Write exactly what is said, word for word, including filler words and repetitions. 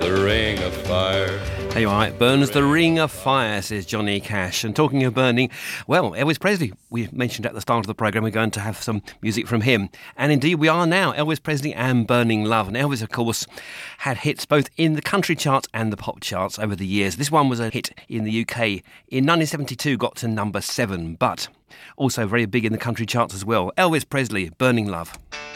the ring of fire. Hey, all right, burns the ring of fire, says Johnny Cash. And talking of burning, well, Elvis Presley, we mentioned at the start of the programme we're going to have some music from him. And indeed we are now, Elvis Presley and Burning Love. And Elvis, of course, had hits both in the country charts and the pop charts over the years. This one was a hit in the U K. In nineteen seventy-two, got to number seven, but also very big in the country charts as well. Elvis Presley, Burning Love.